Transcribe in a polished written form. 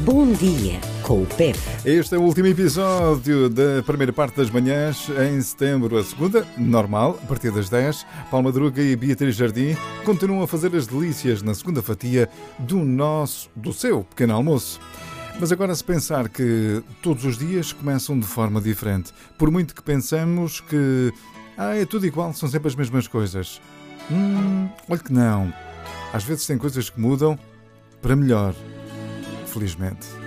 Bom Dia com o Pepe. Este é o último episódio da primeira parte das manhãs em setembro. A segunda, normal, a partir das 10. Paulo Madruga e Beatriz Jardim continuam a fazer as delícias na segunda fatia do seu pequeno almoço. Mas agora, se pensar que todos os dias começam de forma diferente, por muito que pensamos que é tudo igual, são sempre as mesmas coisas. Olha que não. Às vezes tem coisas que mudam para melhor, felizmente.